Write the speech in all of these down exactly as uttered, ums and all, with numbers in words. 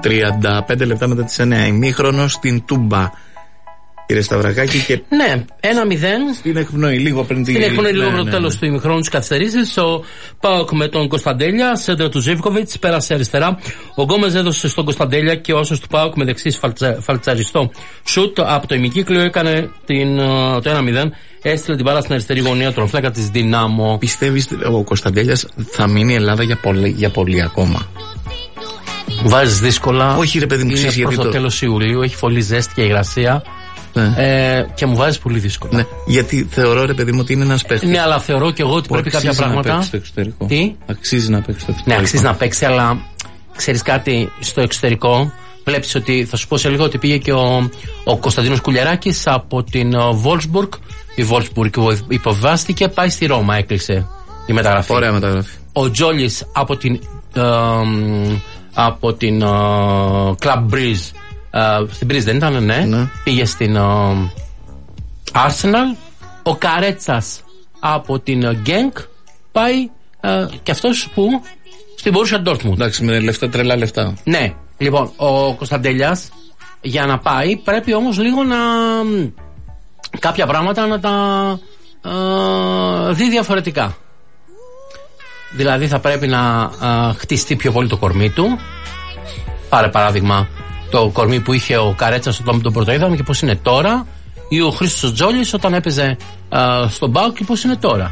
τριάντα πέντε λεπτά μετά τις εννιά. Ημίχρονο στην Τούμπα. Κύριε Σταυρακάκη, και ναι, ένα μηδέν. Στην εκπνοή, λίγο πριν την. Στην εκπνοή, λίγο ναι, πριν το ναι, τέλος ναι. του ημιχρόνου της καθυστερήσης. Ο Πάοκ με τον Κωνσταντέλια, σέντρα του Ζίβκοβιτς, πέρασε αριστερά. Ο Γκόμες έδωσε στον Κωνσταντέλια και ο άσος του Πάοκ με δεξί φαλτσα, φαλτσαριστό σουτ από το ημικύκλιο έκανε την, το ένα μηδέν. Έστειλε την μπάλα στην αριστερή γωνία του φλέκα της Δυνάμο. Πιστεύεις ο Κωνσταντέλιας θα μείνει η Ελλάδα για πολύ, για πολύ ακόμα? Βάζεις δύσκολα. Όχι, ρε παιδί μου, ξέρεις γιατί. Προς το, το τέλος Ιουλίου έχει πολύ ζέστη και υγρασία. Ναι. Ε, και μου βάζει πολύ δύσκολα. Ναι, γιατί θεωρώ, ρε παιδί μου, ότι είναι ένας παίκτης. Ναι, αλλά θεωρώ και εγώ ότι πρέπει κάποια πράγματα. Να παίξει στο εξωτερικό. Τι? Αξίζει να παίξει στο εξωτερικό. Ναι, αξίζει να παίξει, αλλά ξέρεις κάτι, στο εξωτερικό βλέπεις ότι, θα σου πω σε λίγο, ότι πήγε και ο, ο Κωνσταντίνος Κουλιαράκης από την Wolfsburg. Η Wolfsburg υποβιβάστηκε, πάει στη Ρώμα, έκλεισε η μεταγραφή. Ωραία μεταγραφή. Ο Τζόλης από την ε, από την ε, Club Breeze. Uh, στην Breeze δεν ήταν, ναι. ναι. Πήγε στην uh, Arsenal. Ο Καρέτσας από την uh, Genk πάει uh, και αυτός που στην Borussia Dortmund. Εντάξει, με λεφτά, τρελά λεφτά. Ναι, λοιπόν, ο Κωνσταντέλιας για να πάει πρέπει όμως λίγο να κάποια πράγματα να τα uh, δει διαφορετικά. Δηλαδή θα πρέπει να uh, χτιστεί πιο πολύ το κορμί του. Πάρε παράδειγμα το κορμί που είχε ο Καρέτσας όταν τον πρωτοείδαμε και πώς είναι τώρα, ή ο Χρήστος Τζόλης όταν έπαιζε α, στον ΠΑΟΚ και πώς είναι τώρα.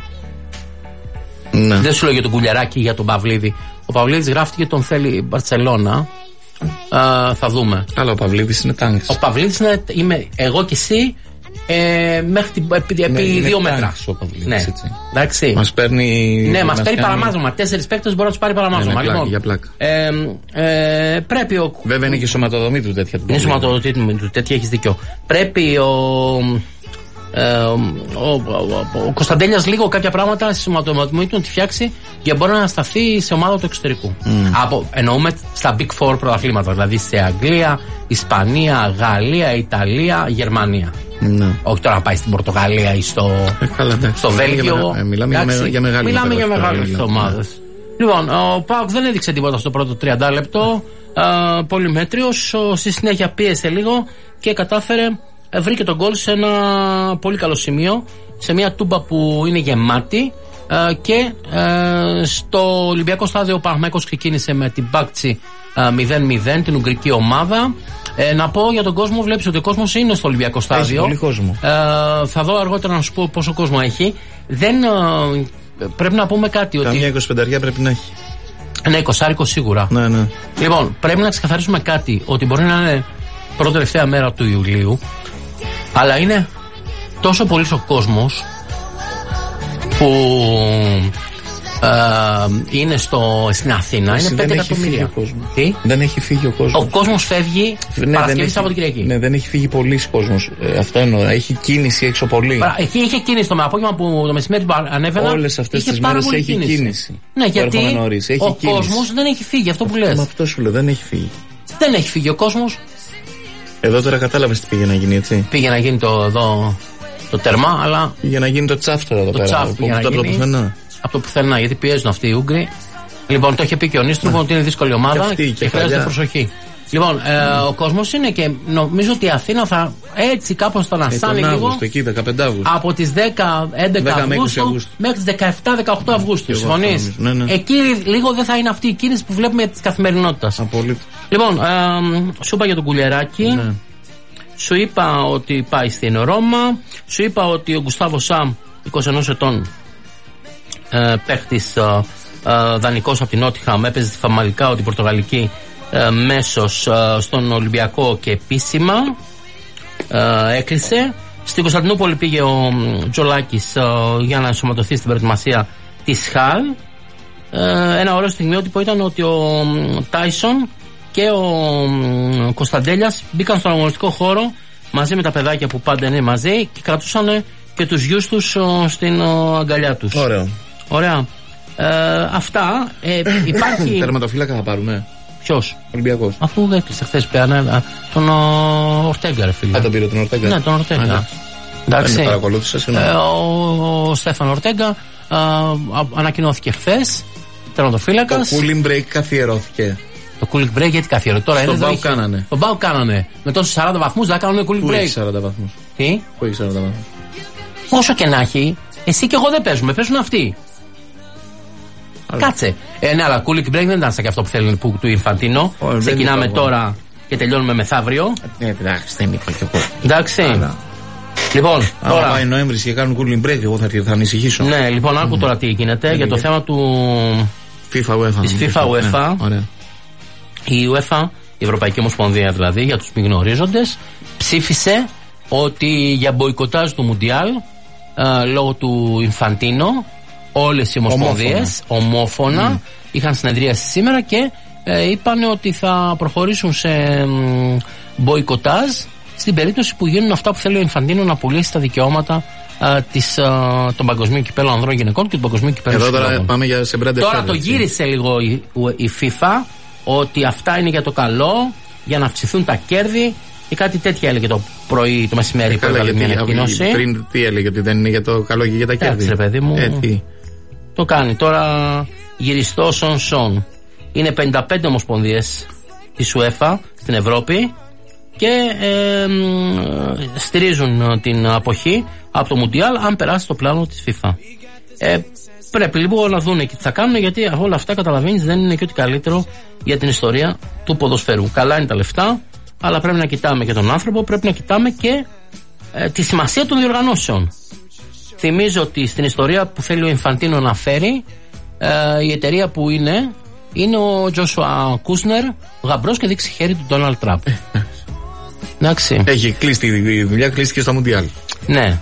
Ναι. Δεν σου λέω για τον Κουλιαράκη ή για τον Παυλίδη. Ο Παυλίδης γράφτηκε τον θέλει η Μπαρτσελώνα. Α, θα δούμε. Αλλά ο Παυλίδης είναι τάγκς. Ο Παυλίδης είναι, είμαι εγώ και εσύ ε, μέχρι την, επί, επί ναι, δύο μέτρα. Ο Παυλίδης, ναι. έτσι. Εντάξει. Μας παίρνει. Ναι, μας παίρνει κάνει... παραμάζωμα. Τέσσερις παίκτες μπορεί να τους πάρει παραμάζωμα. Ναι, ναι, λοιπόν, για πλάκα. Ε, ε, πρέπει ο. Βέβαια είναι και η σωματοδομή του τέτοια. Είναι σωματοδομή του τέτοια, έχεις δίκιο. Πρέπει ο. Ε, ο, ο, ο, ο Κωνσταντέλιας λίγο κάποια πράγματα στη σωματοδομή του να τη φτιάξει για μπορεί να σταθεί σε ομάδα του εξωτερικού. Mm. Από, εννοούμε στα Big Four πρωταθλήματα, δηλαδή σε Αγγλία, Ισπανία, Γαλλία, Ιταλία, Γερμανία. Ναι. Όχι τώρα να πάει στην Πορτογαλία ή στο, ε, καλά, στο Βέλγιο. Ε, μιλάμε εντάξει, για, μεγάλη μιλάμε για μεγάλες ομάδες. Λοιπόν, ο Πάοκ δεν έδειξε τίποτα στο πρώτο τριάντα λεπτό. Ε, πολύ μέτριος. Στη συνέχεια πίεσε λίγο και κατάφερε. Βρήκε τον γκολ σε ένα πολύ καλό σημείο, σε μια Τούμπα που είναι γεμάτη ε, και ε, στο Ολυμπιακό στάδιο ο Παναθηναϊκός ξεκίνησε με την Μπάκτσι ε, μηδέν μηδέν, την ουγγρική ομάδα. Ε, να πω για τον κόσμο, βλέπεις ότι ο κόσμος είναι στο Ολυμπιακό στάδιο. Έχει πολύ κόσμο. Ε, θα δω αργότερα να σου πω πόσο κόσμο έχει. Δεν, ε, πρέπει να πούμε κάτι. Καμιά ότι... εικοσιπενταριά πρέπει να έχει. Ναι, εικοσάρικο σίγουρα. Ναι, ναι. Λοιπόν, πρέπει να ξεκαθαρίσουμε κάτι, ότι μπορεί να είναι πρώτη τελευταία μέρα του Ιουλίου, αλλά είναι τόσο πολύς ο κόσμος που ε, είναι στο, στην Αθήνα. Εσύ είναι πέντε εκατομμύρια. Τι? Δεν έχει φύγει ο κόσμος. Ο κόσμος φεύγει ναι, Παρασκευή Σάββατο Κυριακή. Ναι, δεν έχει φύγει πολύς κόσμος. Ε, αυτό εννοώ. Έχει κίνηση έξω πολύ. Εκεί είχε κίνηση το απόγευμα που το μεσημέρι που ανέβαινα. Όλες αυτές τις μέρες έχει κίνηση. κίνηση. Ναι, γιατί έχει ο κόσμος δεν έχει φύγει. Αυτό που λες. Μα αυτό σου λέω, δεν έχει φύγει. Δεν έχει φύγει ο κόσμος. Εδώ τώρα κατάλαβες τι πήγε να γίνει, έτσι. Πήγε να γίνει το, εδώ, το τερμά, αλλά. Πήγε να γίνει το τσάφτο εδώ το πέρα. Τσάφ, από, από το πουθενά. Από το πουθενά, γιατί πιέζουν αυτοί οι Ούγγροι. Λοιπόν, το είχε πει και ο Νίστροβο ότι είναι δύσκολη ομάδα και, και, και χρειάζεται προσοχή. Λοιπόν, ε, mm. ο κόσμος είναι και νομίζω ότι η Αθήνα θα έτσι κάπως θα ανασάνει ε, λίγο. Αύγουστο, εκεί, δεκαπέντε Αυγούστου. Από τις δέκα έντεκα Αυγούστου μέχρι τις δεκαεπτά δεκαοκτώ Αυγούστου. Συμφωνείς? Ναι, ναι. Εκεί λίγο δεν θα είναι αυτή η κίνηση που βλέπουμε της καθημερινότητας. Απολύτως. Λοιπόν, ε, σου είπα για τον Κουλιαράκη. Ναι. Σου είπα ότι πάει στην Ρώμα. Σου είπα ότι ο Γκουστάβο Σαμ, είκοσι ένα ετών, ε, παίχτης ε, ε, δανεικός από την Νότιχαμ, έπαιζε τη Φαμαλικά, ότι πορτογαλική ε, μέσος ε, στον Ολυμπιακό και επίσημα ε, έκλεισε. Στην Κωνσταντινούπολη πήγε ο Τζολάκης ε, για να ενσωματωθεί στην προετοιμασία της Χαλ. Ε, ένα ωραίο στιγμιότυπο ήταν ότι ο Τάισον και ο Κωνσταντέλιας μπήκαν στον αγωνιστικό χώρο μαζί με τα παιδάκια που πάντα είναι μαζί και κρατούσαν και τους γιους τους στην αγκαλιά τους. Ωραίο. Ωραία. Ε, αυτά. Ε, υπάρχει. Τερματοφύλακα θα πάρουμε. Ποιος? Ολυμπιακός. Αφού έκλεισε χθες πέρα τον Ορτέγκα, ρε φίλε. Α, τον πήρε τον Ορτέγκα. Ναι, τον Ορτέγκα. Εντάξει. Δεν παρακολούθησα, συγγνώμη. Ε, ο, ο Στέφαν Ορτέγκα ανακοινώθηκε χθες. Τερματοφύλακας. Το cooling break καθιερώθηκε. Το cooling break γιατί καθιέρω. Τώρα Τον Μπάουκ κάνανε. Τον Μπάουκ κάνανε. Με τόσους σαράντα βαθμούς δεν κάνανε cooling break. Πού έχει σαράντα βαθμούς. Τι? Πού έχει σαράντα βαθμούς. Όσο και να έχει, εσύ και εγώ δεν παίζουμε, παίζουν αυτοί. Αλλά... Κάτσε. Ε, ναι, αλλά cooling break δεν ήταν σαν και αυτό που θέλουν που, του Ινφαντίνο. Oh, ξεκινάμε τώρα και τελειώνουμε μεθαύριο. Ναι, εντάξει, δεν είπα κι εγώ. Εντάξει. Αλλά... Λοιπόν, αν τώρα. πάει Νοέμβρη και κάνουν cooling break, εγώ θα, θα ανησυχήσω. Ναι, λοιπόν, άκου mm. τώρα τι γίνεται mm. για το θέμα του. FIFA UEFA. Της FIFA UEFA. Ναι, η UEFA, η Ευρωπαϊκή Ομοσπονδία δηλαδή, για τους μη γνωρίζοντες, ψήφισε ότι για μποϊκοτάζ του Μουντιάλ ε, λόγω του Ινφαντίνο όλες οι ομοσπονδίες ομόφωνα, ομόφωνα mm. είχαν συνεδρίαση σήμερα και ε, είπαν ότι θα προχωρήσουν σε ε, μποϊκοτάζ στην περίπτωση που γίνουν αυτά που θέλει ο Ινφαντίνο να πουλήσει τα δικαιώματα ε, της, ε, των παγκοσμίων κυπέλων ανδρών γυναικών και του παγκοσμίου κυπέλου. Εδώ τώρα πάμε για σε μπράντε. Τώρα το γύρισε λίγο η, η FIFA ότι αυτά είναι για το καλό, για να αυξηθούν τα κέρδη και κάτι τέτοια έλεγε το πρωί, το μεσημέρι που έβγαλε μια ανακοίνωση. Πριν τι έλεγε, ότι δεν είναι για το καλό και για τα κέρδη. Έτσι, παιδί μου. Ε, το κάνει. Τώρα γυριστό σον σον. Είναι πενήντα πέντε ομοσπονδίες της UEFA στην Ευρώπη και ε, στηρίζουν την αποχή από το Μουντιάλ αν περάσει το πλάνο της FIFA. Ε, πρέπει λίγο να δουν και τι θα κάνουν, γιατί όλα αυτά καταλαβαίνεις δεν είναι και ό,τι καλύτερο για την ιστορία του ποδοσφαίρου. Καλά είναι τα λεφτά, αλλά πρέπει να κοιτάμε και τον άνθρωπο, πρέπει να κοιτάμε και ε, τη σημασία των διοργανώσεων. Θυμίζω ότι στην ιστορία που θέλει ο Ινφαντίνο να φέρει, ε, η εταιρεία που είναι είναι ο Τζόσουα Κούσνερ, γαμπρός και δείξει χέρι του Ντόναλντ Τραμπ. Εντάξει. Έχει κλείσει τη δουλειά, κλείστηκε στα Μουντιάλ. Ναι.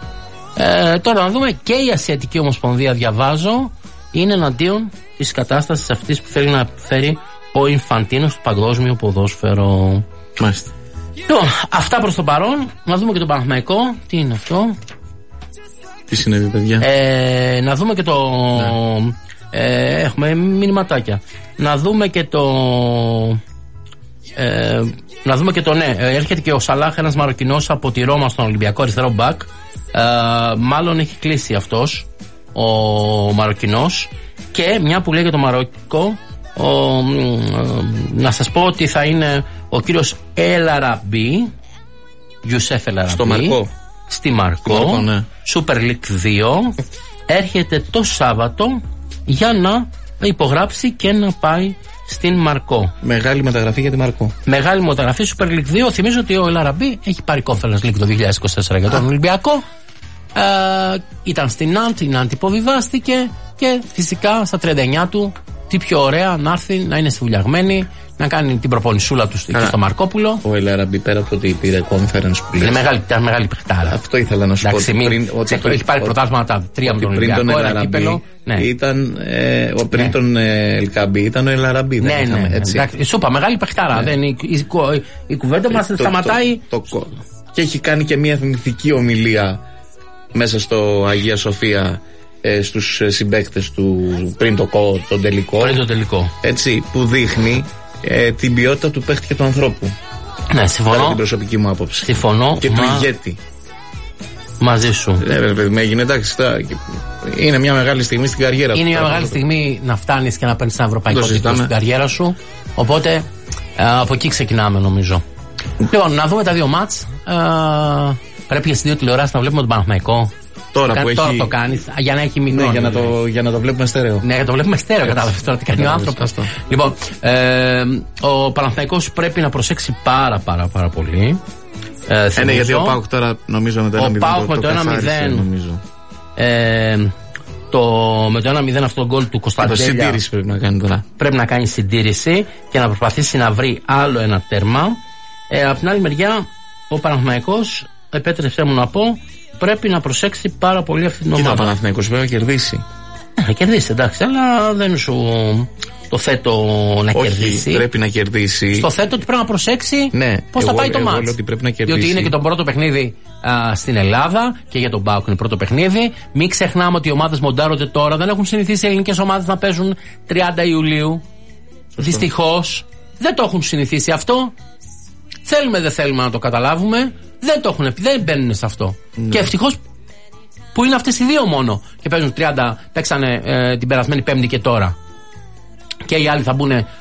Ε, τώρα να δούμε, και η Ασιατική Ομοσπονδία, διαβάζω, είναι εναντίον της κατάστασης αυτής που θέλει να φέρει ο Ινφαντίνο στο παγκόσμιο ποδόσφαιρο. Μάλιστα. Λοιπόν, αυτά προς το παρόν. Να δούμε και τον Παναθηναϊκό. Τι είναι αυτό? Τι συνέβη, παιδιά? Ε, να δούμε και το... Ναι. Ε, έχουμε μηνυματάκια. Να δούμε και το... Ε, να δούμε και το ναι. Έρχεται και ο Σαλάχ, ένας Μαροκινός από τη Ρώμα στον Ολυμπιακό, αριστερό μπακ. Ε, μάλλον έχει κλείσει αυτός ο Μαροκινός. Και μια που λέει για το Μαροκικό, ο, ε, να σας πω ότι θα είναι ο κύριος Ελαραμπή, Γιουσέφ Ελαραμπή, στο Μαρκό. Στη Μαρκό, Μαρκό ναι. Super League δύο. Έρχεται το Σάββατο για να υπογράψει και να πάει στην Μαρκό. Μεγάλη μεταγραφή για τη Μαρκό. Μεγάλη μεταγραφή Super League δύο. Θυμίζω ότι ο Ελαραμπή έχει πάρει Conference League το δύο χιλιάδες είκοσι τέσσερα για τον Ολυμπιακό. Ε, ήταν στην Ναντ, η Ναντ υποβιβάστηκε και φυσικά στα τριάντα εννιά του, τι πιο ωραία να έρθει, να είναι συμβουλιαγμένη, να κάνει την προπονησούλα του εκεί στο Μαρκόπουλο. Ο Ελαραμπή, πέρα από το ότι πήρε Conference που είναι μεγάλη, μεγάλη παιχτάρα. Αυτό ήθελα να σου πω. Έχει πάρει πρωτάθληματα τρία με τον Ολυμπιακό, ένα κύπελο. Ήταν, ε, ο πριν ναι. τον ε, Ελκαμπή ήταν ο Ελαραμπή. Ναι, ναι, ναι. Εντάξει, σου είπα, μεγάλη παιχτάρα. Ναι. Δεν, η, η, η, η κουβέντα μας σταματάει. Το, το, το, και έχει κάνει και μια θυμηθική ομιλία μέσα στο Αγία Σοφία ε, στους συμπαίκτες του πριν το, το τελικό. Πριν το τελικό. Έτσι, που δείχνει ε, την ποιότητα του παίχτη και του ανθρώπου. Ναι, συμφωνώ. Άρα την προσωπική μου άποψη. Συμφωνώ. Και μα... του ηγέτη. Μαζί σου. Ναι, ρε παιδί μου, έγινε εντάξει. Είναι μια μεγάλη στιγμή στην καριέρα. Είναι μια μεγάλη στιγμή να φτάνεις και να παίρνεις ένα ευρωπαϊκό τίτλο στην καριέρα σου. Οπότε από εκεί ξεκινάμε, νομίζω. Λοιπόν, να δούμε τα δύο μάτς. Πρέπει για στις δύο τηλεοράσεις να βλέπουμε τον Παναθηναϊκό. Τώρα που τώρα έχει... το κάνεις για να έχει μικρό. Ναι, για να, το, για να το βλέπουμε στέρεο. Ναι, για να το βλέπουμε στέρεο. Κατάλαβες τώρα τι κάνει ο άνθρωπος. Λοιπόν, ε, ο Παναθηναϊκός πρέπει να προσέξει πάρα πάρα πάρα πολύ. Ε, ναι, γιατί ο ΠΑΟΚ τώρα νομίζω με το ένα μηδέν. Ο ΠΑΟΚ με το ένα μηδέν. Ε, το, με το ένα μηδέν αυτό το γκολ του Κωνσταντέλια. Συντήρηση πρέπει να κάνει τώρα. Πρέπει να κάνει συντήρηση και να προσπαθήσει να βρει άλλο ένα τέρμα. Ε, από την άλλη μεριά, ο Παναθηναϊκός, επέτρεψέ μου να πω, πρέπει να προσέξει πάρα πολύ αυτή την ομάδα. Κοίτα, ο Παναθηναϊκός πρέπει να κερδίσει. Να κερδίσει, εντάξει, αλλά δεν σου το θέτω να Όχι, κερδίσει. Πρέπει να κερδίσει. Στο θέτω ότι πρέπει να προσέξει ναι, πώς θα πάει το μάτς. Διότι είναι και το πρώτο παιχνίδι α, στην Ελλάδα και για τον ΠΑΟΚ είναι πρώτο παιχνίδι. Μην ξεχνάμε ότι οι ομάδες μοντάρονται τώρα. Δεν έχουν συνηθίσει οι ελληνικές ομάδες να παίζουν τριάντα Ιουλίου. Δυστυχώς δεν το έχουν συνηθίσει αυτό. Θέλουμε, δεν θέλουμε να το καταλάβουμε. Δεν το έχουν, δεν μπαίνουν σε αυτό. Ναι. Και ευτυχώς που είναι αυτές οι δύο μόνο και παίζουν τριάντα, παίξανε ε, την περασμένη Πέμπτη και τώρα. Και οι άλλοι θα μπουν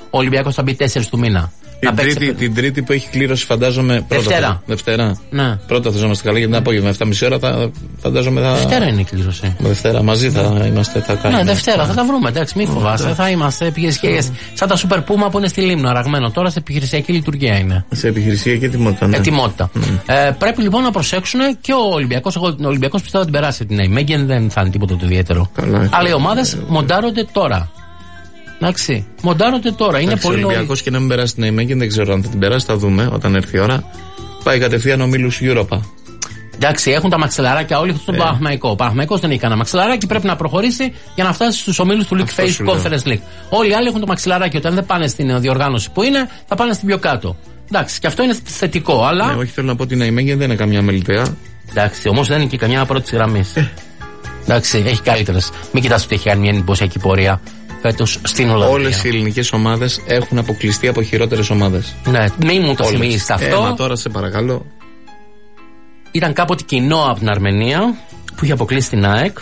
Ο Ολυμπιακός θα μπει τέσσερις του μήνα. Την τρίτη, την τρίτη που έχει κλήρωση, φαντάζομαι. Δευτέρα. Πρώτα, Δευτέρα. Ναι. Πρώτα θα είμαστε καλά, γιατί την απόγευμα εφτά και μισή ώρα θα, φαντάζομαι θα. Δευτέρα είναι η κλήρωση. Δευτέρα, μαζί θα είμαστε. Θα κάνουμε. Ναι, Δευτέρα θα τα βρούμε, εντάξει, μην φοβάσαι. Θα είμαστε επιχειρησιακές. Σαν τα Super Puma που είναι στη Λίμνο, αραγμένο. Τώρα σε επιχειρησιακή λειτουργία είναι. Σε επιχειρησιακή ετοιμότητα. Ναι. Ετοιμότητα. Mm. Ε, πρέπει λοιπόν να προσέξουν και ο Ολυμπιακός. Εγώ ο Ολυμπιακός πιστεύω ότι την περάσει την Ναϊμέγγεν, δεν θα είναι τίποτα το ιδιαίτερο. Καλά, αλλά οι ομάδες μοντάρονται τώρα. Εντάξει, μοντάρονται τώρα. Είναι εντάξει, πολύ. Ο Ολυμπιακός και να μην περάσει την Ναϊμέγγεν, δεν ξέρω αν θα την περάσει, θα δούμε όταν έρθει η ώρα. Πάει κατευθείαν ομίλους Europa. Εντάξει, έχουν τα μαξιλαράκια όλοι στον ε. Παναθηναϊκό. Ο Παναθηναϊκός δεν έχει κανένα μαξιλαράκι, πρέπει να προχωρήσει για να φτάσει στους ομίλους του League Phase Conference League. Όλοι οι άλλοι έχουν το μαξιλαράκι. Όταν δεν πάνε στην διοργάνωση που είναι, θα πάνε στην πιο κάτω. Εντάξει, και αυτό είναι θετικό, αλλά. Ναι, όχι, θέλω να πω ότι η Ναϊμέγγεν δεν είναι καμιά μελιτέα. Εντάξει, όμως δεν είναι και καμιά πρώτη γραμμή. Ε. Εντάξει, έχει καλύτερες. Μην κοιτάς ότι έχει κάνει μια εντυπωσιακή πορεία φέτος στην Ολλανδία. Όλες οι ελληνικές ομάδες έχουν αποκλειστεί από χειρότερες ομάδες. Ναι, μην μου το θυμίζεις αυτό. Ε, μα τώρα σε παρακαλώ. Ήταν κάποτε κοινό από την Αρμενία που είχε αποκλείσει την ΑΕΚ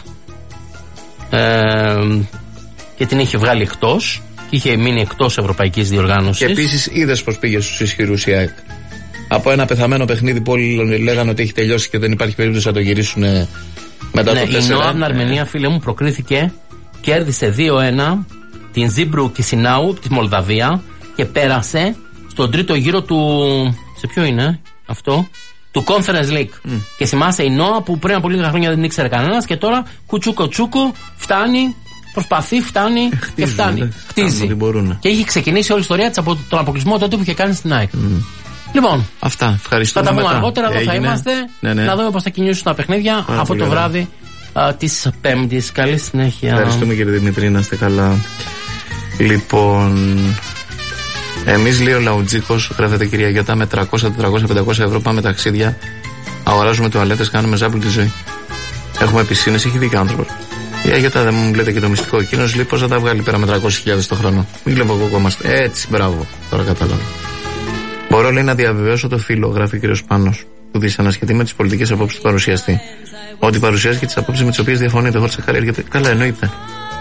ε, και την είχε βγάλει εκτός και είχε μείνει εκτός ευρωπαϊκής διοργάνωσης. Και επίσης είδες πως πήγε στους ισχυρούς η ΑΕΚ. Από ένα πεθαμένο παιχνίδι που όλοι λέγανε ότι έχει τελειώσει και δεν υπάρχει περίπτωση να το γυρίσουν μετά ναι, το τέσσερα. Η ΝΟΑ από την Αρμενία, φίλε μου, προκρίθηκε, κέρδισε δύο ένα την Ζίμπρου Κισινάου της Μολδαβία και πέρασε στον τρίτο γύρο του. Σε ποιο είναι αυτό? Του Conference League. Mm. Και θυμάσαι η ΝΟΑ που πριν από λίγα χρόνια δεν ήξερε κανένας και τώρα κουτσούκο τσούκο φτάνει, προσπαθεί, φτάνει ε, χτίζουν, και φτάνει. Δε, χτίζει. Και έχει ξεκινήσει όλη η ιστορία της από τον αποκλεισμό τότε που είχε κάνει στην ΑΕΚ. Mm. Λοιπόν, αυτά. Ευχαριστούμε. Θα τα πούμε αργότερα, εδώ θα είμαστε. Ναι, ναι. Να δούμε πώς θα κινήσουν τα παιχνίδια Άρα, αυτό το ωραία. βράδυ της Πέμπτης. Καλή συνέχεια. Ευχαριστούμε κύριε Δημητρή, να είστε καλά. Λοιπόν, εμείς λέει ο Λαουτζίκος, γράφεται κυρία Γιώτα, με τριακόσια, τετρακόσια, πεντακόσια ευρώ πάμε ταξίδια, αγοράζουμε τουαλέτες, κάνουμε ζάμπλη τη ζωή. Έχουμε πισίνες, έχει δίκιο άνθρωπος. Η Αγιώτα δεν μου λέτε και το μυστικό. Εκείνος λέει πώς θα τα βγάλει πέρα με τριακόσιες χιλιάδες το χρόνο. Μην βλέπω εγώ κόμμα. Έτσι, μπράβο. Τώρα κατάλαβα. Μπορώ λέει να διαβεβαιώσω το φίλο, γράφει ο κ. Πάνος, που δυσανασχετεί με τις πολιτικές απόψεις του παρουσιαστή. Ότι παρουσιάζει και τις απόψεις με τις οποίες διαφωνείτε. Χωρίς να έρχεται. Καλά, εννοείται.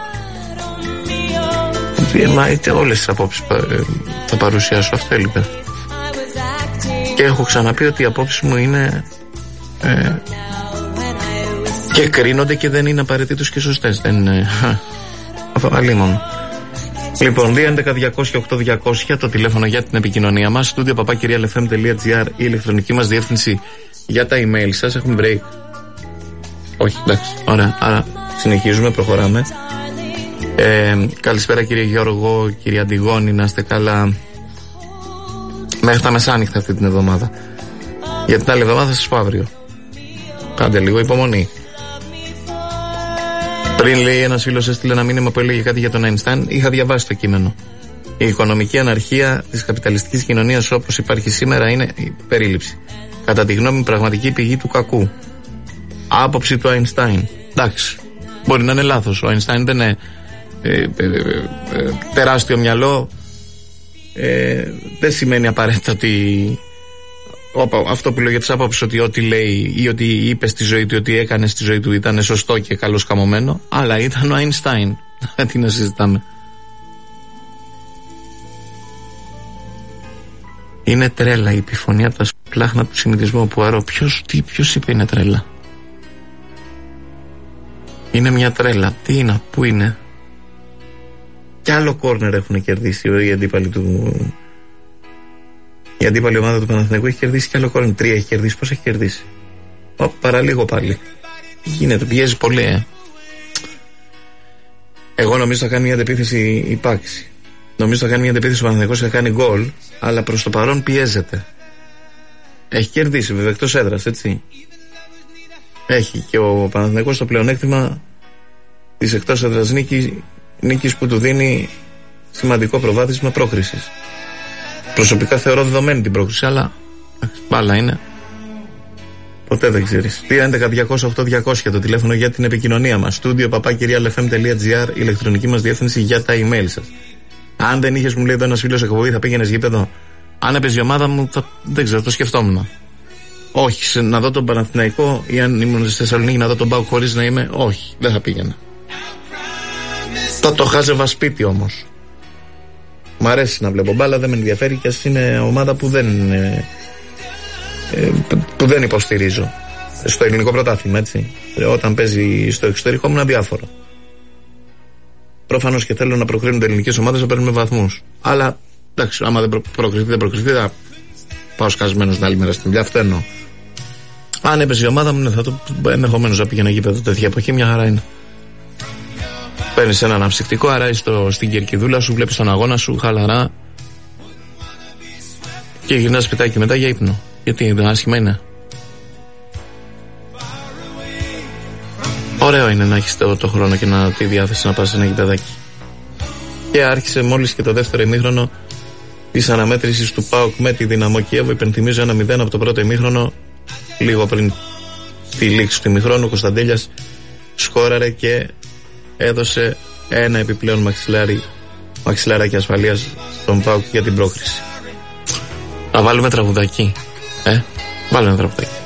Μα είτε όλες τις απόψεις θα παρουσιάσω. Αυτό έλειπε. Και έχω ξαναπεί ότι οι απόψεις μου είναι. Ε, και κρίνονται και δεν είναι απαραίτητος και σωστές. Δεν είναι. Αυτό αλίμονο. Λοιπόν, δύο έντεκα διακόσια οκτώ διακόσια το τηλέφωνο για την επικοινωνία μας. Studio παπά κυρία ελ εφ εμ τελεία τζι άρ η ηλεκτρονική μας διεύθυνση για τα email σας. Έχουμε break. Όχι, εντάξει. Ωραία. Άρα συνεχίζουμε, προχωράμε. Ε, καλησπέρα κύριε Γιώργο, κύριε Αντιγόνη, να είστε καλά. Μέχρι τα μεσάνυχτα αυτή την εβδομάδα. Για την άλλη εβδομάδα θα σας πω αύριο. Κάντε λίγο υπομονή. Πριν λέει ένας φίλος έστειλε ένα μήνυμα που έλεγε κάτι για τον Einstein, είχα διαβάσει το κείμενο. Η οικονομική αναρχία της καπιταλιστικής κοινωνίας όπως υπάρχει σήμερα είναι η περίληψη. Κατά τη γνώμη πραγματική πηγή του κακού. Άποψη του Einstein. Εντάξει, μπορεί να είναι λάθος. Ο Einstein δεν είναι ε, ε, ε, ε, τεράστιο μυαλό. Ε, δεν σημαίνει απαραίτητα ότι αυτό που λέω για τις απόψεις ότι ό,τι λέει ή ότι είπε στη ζωή του, ότι έκανε στη ζωή του ήταν σωστό και καλώς καμωμένο, αλλά ήταν ο Einstein. Τι να συζητάμε. Είναι τρέλα η επιφωνία από τα σπλάχνα του συνηθισμού που αρώ. Ποιος, τι, ποιος είπε είναι τρέλα? Είναι μια τρέλα. Τι είναι, πού είναι? Κι άλλο κόρνερ έχουν κερδίσει οι αντίπαλοι του. Η αντίπαλη ομάδα του Παναθηναϊκού έχει κερδίσει κι άλλο κόρνερ. Τρία έχει κερδίσει. Πώς έχει κερδίσει? Ω, παραλίγο πάλι. Τι γίνεται, πιέζει πολύ, ε. Εγώ νομίζω θα κάνει μια αντεπίθεση η Πάξη. Νομίζω θα κάνει μια αντεπίθεση ο Παναθηναϊκός και θα κάνει γκολ, αλλά προς το παρόν πιέζεται. Έχει κερδίσει, βέβαια, εκτός έδρας, έτσι. Έχει και ο Παναθηναϊκός το πλεονέκτημα της εκτός έδρας νίκης, νίκης που του δίνει σημαντικό προβάδισμα πρόκρισης. Προσωπικά θεωρώ δεδομένη την πρόκριση, αλλά μπάλα είναι. Ποτέ δεν ξέρεις. δύο έντεκα διακόσια οκτώ διακόσια το τηλέφωνο για την επικοινωνία μας. Studio παπά κυρία ελ εφ εμ τελεία τζι άρ η ηλεκτρονική μας διεύθυνση για τα email σας. Αν δεν είχες, μου λέει εδώ ένας φίλος εκπομπή, θα πήγαινες γήπεδο? Αν έπαιζε η ομάδα μου, θα, δεν ξέρω, το σκεφτόμουν. Όχι, να δω τον Παναθηναϊκό ή αν ήμουν στη Θεσσαλονίκη να δω τον ΠΑΟΚ χωρίς να είμαι. Όχι, δεν θα πήγαινα. Θα το χάζευα σπίτι όμως. Μ' αρέσει να βλέπω μπάλα, δεν με ενδιαφέρει και ας είναι ομάδα που δεν, ε, ε, που δεν υποστηρίζω. Στο ελληνικό πρωτάθλημα, έτσι. Όταν παίζει στο εξωτερικό μου είναι αδιάφορο. Προφανώς και θέλω να προκρίνονται ελληνικές ομάδες να παίρνουμε βαθμούς. Αλλά εντάξει, άμα δεν προ, προκριθεί, δεν προκριθεί, θα πάω σκασμένος την άλλη μέρα στην δουλειά. Αυτό εννοώ. Αν έπαιζε η ομάδα μου, ναι, θα το ενδεχομένως να πήγαινα γήπεδο τέτοια εποχή, μια χαρά είναι. Παίρνεις ένα αναψυκτικό, αράζεις στην κερκιδούλα σου, βλέπεις τον αγώνα σου, χαλαρά. Και γυρνάς σπιτάκι μετά για ύπνο. Γιατί δεν άσχημα είναι. Ωραίο είναι να έχεις το, το χρόνο και να, τη διάθεση να πας σε ένα γηπεδάκι. Και άρχισε μόλις και το δεύτερο ημίχρονο της αναμέτρησης του ΠΑΟΚ με τη Δυναμό Κιέβο. Υπενθυμίζω ένα μηδέν από το πρώτο ημίχρονο. Λίγο πριν τη λήξη του ημιχρόνου, ο Κωνσταντέλιας σκόραρε και έδωσε ένα επιπλέον μαξιλάρι, μαξιλάράκι ασφαλείας στον ΠΑΟΚ για την πρόκριση. Να βάλουμε τραγουδάκι. Ε, βάλουμε ένα τραγουδάκι.